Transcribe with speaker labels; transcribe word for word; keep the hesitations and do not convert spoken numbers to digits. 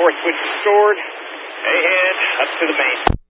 Speaker 1: four switch restored. Ahead, up to the main.